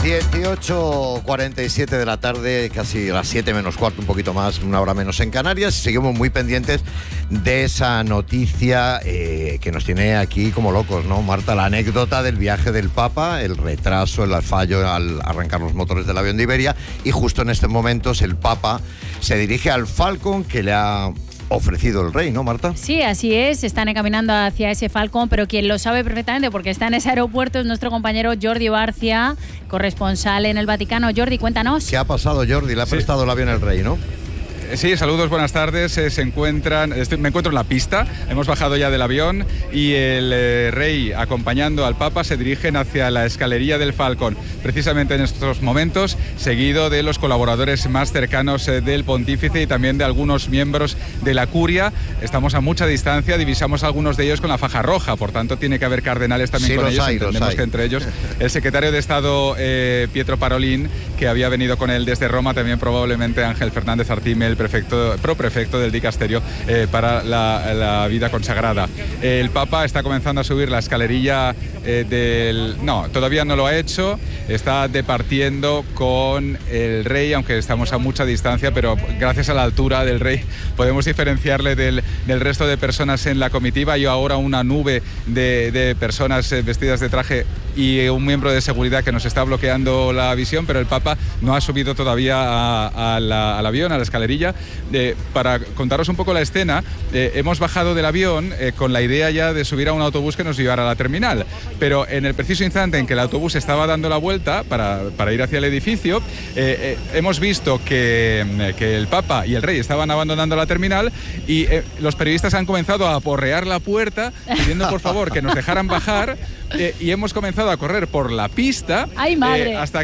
18:47 de la tarde, casi las 7 menos cuarto, un poquito más, una hora menos en Canarias. Seguimos muy pendientes de esa noticia que nos tiene aquí como locos, ¿no, Marta? La anécdota del viaje del Papa, el retraso, el fallo al arrancar los motores del avión de Iberia, y justo en estos momentos el Papa se dirige al Falcon que le ha ofrecido el rey, ¿no, Marta? Sí, así es, están encaminando hacia ese Falcon, pero quien lo sabe perfectamente porque está en ese aeropuerto es nuestro compañero Jordi Barcia, corresponsal en el Vaticano. Jordi, cuéntanos. ¿Qué ha pasado, Jordi? Le ha prestado el avión el rey, ¿no? Sí, saludos, buenas tardes. Me encuentro en la pista, hemos bajado ya del avión y el rey, acompañando al Papa, se dirigen hacia la escalería del Falcon, precisamente en estos momentos, seguido de los colaboradores más cercanos del pontífice y también de algunos miembros de la curia. Estamos a mucha distancia, divisamos a algunos de ellos con la faja roja, por tanto tiene que haber cardenales también con ellos. Entendemos que entre ellos el secretario de Estado Pietro Parolin, que había venido con él desde Roma, también probablemente Ángel Fernández Artime, el proprefecto del dicasterio para la vida consagrada. El Papa está comenzando a subir la escalerilla No, todavía no lo ha hecho, está departiendo con el rey, aunque estamos a mucha distancia, pero gracias a la altura del rey podemos diferenciarle del resto de personas en la comitiva. Hay ahora una nube de personas vestidas de traje y un miembro de seguridad que nos está bloqueando la visión, pero el Papa no ha subido todavía al avión, a la escalerilla. Para contaros un poco la escena, hemos bajado del avión con la idea ya de subir a un autobús que nos llevara a la terminal, pero en el preciso instante en que el autobús estaba dando la vuelta para ir hacia el edificio, hemos visto que el Papa y el rey estaban abandonando la terminal y los periodistas han comenzado a aporrear la puerta pidiendo por favor que nos dejaran bajar, y hemos comenzado a correr por la pista. ¡Ay, madre! hasta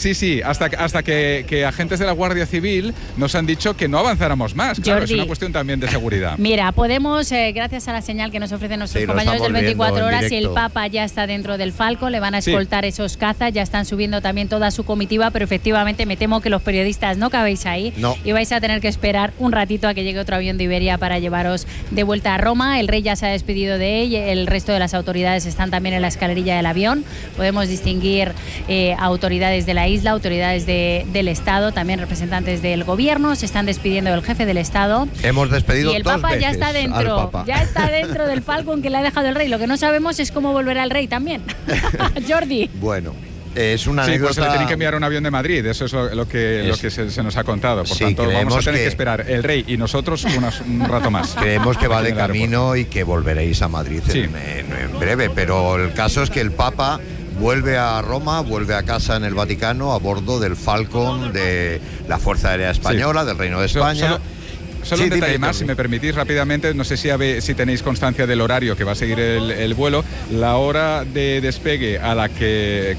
que agentes de la Guardia Civil nos han dicho que no avanzáramos más. Claro, Jordi, es una cuestión también de seguridad. Mira, podemos, gracias a la señal que nos ofrecen nuestros compañeros del 24 horas, y el Papa ya está dentro del Falcon, le van a escoltar esos cazas, ya están subiendo también toda su comitiva, pero efectivamente me temo que los periodistas no cabéis ahí y vais a tener que esperar un ratito a que llegue otro avión de Iberia para llevaros de vuelta a Roma. El rey ya se ha despedido de él, el resto de las autoridades están también en la escalerilla del avión. Podemos distinguir autoridades de la isla, autoridades del Estado, también representantes del gobierno, se están despidiendo del jefe del Estado. Hemos despedido y el Papa ya está dentro, del Falcon que le ha dejado el rey. Lo que no sabemos es cómo volverá el rey también. Jordi. Bueno. Es una anécdota. Pues se le tiene que enviar un avión de Madrid, eso es lo que se nos ha contado. Por tanto, vamos a tener que esperar el rey y nosotros un rato más. Creemos que va de camino y que volveréis a Madrid en breve, pero el caso es que el Papa vuelve a Roma, vuelve a casa en el Vaticano a bordo del Falcon de la Fuerza Aérea Española, del Reino de España. Solo un detalle más, si me permitís rápidamente, no sé si tenéis constancia del horario que va a seguir el vuelo. La hora de despegue a la que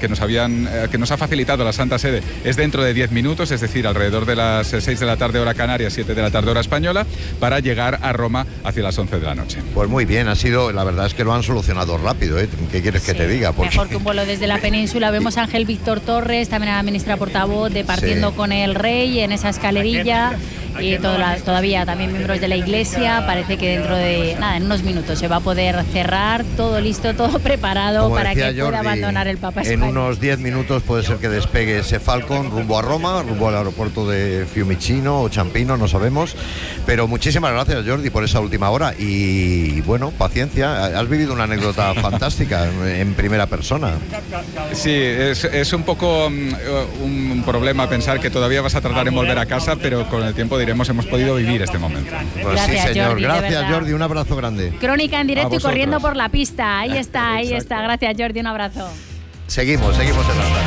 nos ha facilitado la Santa Sede es dentro de 10 minutos, es decir, alrededor de las 6 de la tarde hora canaria, 7 de la tarde hora española, para llegar a Roma hacia las 11 de la noche. Pues muy bien, la verdad es que lo han solucionado rápido, ¿eh? ¿Qué quieres que te diga? Mejor que un vuelo desde la península. Vemos a Ángel Víctor Torres, también a la ministra portavoz, departiendo con el rey en esa escalerilla. Y todavía también miembros de la Iglesia. Parece que dentro de en unos minutos se va a poder cerrar, todo listo, todo preparado. Como para que Jordi, pueda abandonar el Papa España. En unos 10 minutos puede ser que despegue ese Falcon rumbo a Roma, rumbo al aeropuerto de Fiumicino o Ciampino, no sabemos. Pero muchísimas gracias, Jordi, por esa última hora. Y bueno, paciencia, has vivido una anécdota fantástica en primera persona. Sí, es un poco un problema pensar que todavía vas a tardar en volver a casa, pero con el tiempo hemos podido vivir este momento. Pues gracias, sí, señor. Jordi, gracias, Jordi. Un abrazo grande. Crónica en directo y corriendo por la pista. Ahí está. Gracias, Jordi. Un abrazo. Seguimos en la tarde.